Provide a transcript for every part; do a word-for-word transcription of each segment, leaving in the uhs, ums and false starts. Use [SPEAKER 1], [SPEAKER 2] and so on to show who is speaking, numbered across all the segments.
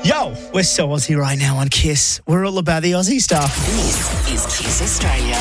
[SPEAKER 1] Yo, we're so Aussie right now on Kiss. We're all about the Aussie stuff.
[SPEAKER 2] This is Kiss Australia.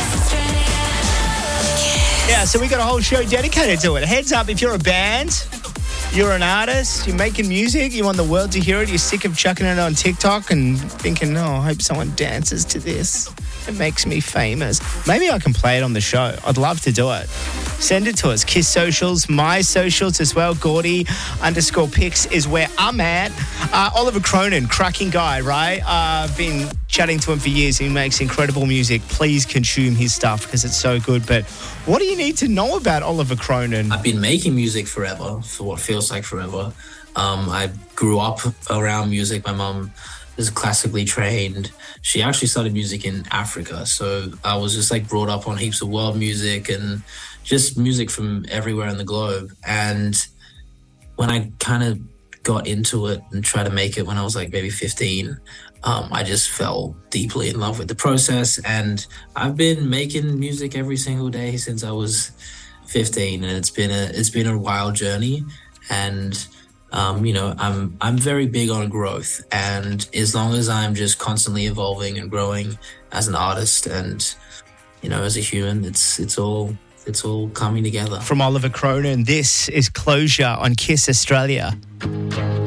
[SPEAKER 1] Yeah, so we got a whole show dedicated to it. Heads up, if you're a band, you're an artist, you're making music, you want the world to hear it, you're sick of chucking it on TikTok and thinking, oh, I hope someone dances to this. It makes me famous. Maybe I can play it on the show. I'd love to do it. Send it to us. Kiss socials, my socials as well. Gordy underscore pics is where I'm at. Uh, Oliver Cronin, cracking guy, right? Uh, I've been chatting to him for years. He makes incredible music. Please consume his stuff because it's so good. But what do you need to know about Oliver Cronin?
[SPEAKER 3] I've been making music forever, for what feels like forever. Um, I grew up around music. My mum is classically trained. She actually started music in Africa. So I was just like brought up on heaps of world music and just music from everywhere in the globe. And when I kind of got into it and tried to make it when I was like maybe fifteen, um, I just fell deeply in love with the process. And I've been making music every single day since I was fifteen. And it's been a, it's been a wild journey. And Um, you know, I'm I'm very big on growth, and as long as I'm just constantly evolving and growing as an artist and, you know, as a human, it's it's all it's all coming together.
[SPEAKER 1] From Oliver Cronin, this is Closure on Kiss Australia.